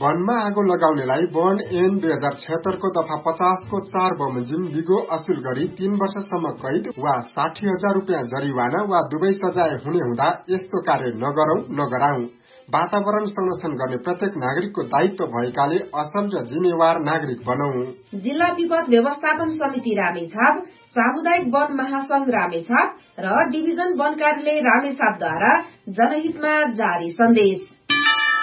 वनमा आगो लगाउनेलाई वन ऐन 2076 को दफा 50 को 4 बमोजिम बिगो असुल गरी 3 वर्षसम्म कैद वा 60,000 रुपियाँ जरिवाना वा दुवै सजाय हुने हुँदा यस्तो कार्य नगरौं नगराउँ। वातावरण संरक्षण गर्ने प्रत्येक नागरिकको दायित्व भएकाले असल र जिम्मेवार नागरिक बनौं। जिल्ला विपद व्यवस्थापन समिति रामेछाप, सामुदायिक वन महासंघ रामेछाप र डिभिजन वन कार्यालय रामेछापद्वारा जनहितमा जारी सन्देश।